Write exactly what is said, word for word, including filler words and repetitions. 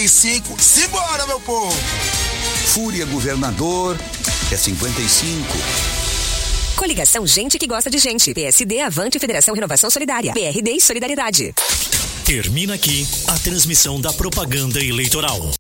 e cinco. Simbora, meu povo! Fúria Governador é cinquenta e cinco. Coligação Gente que Gosta de Gente. P S D, Avante, Federação Renovação Solidária. P R D e Solidariedade. Termina aqui a transmissão da propaganda eleitoral.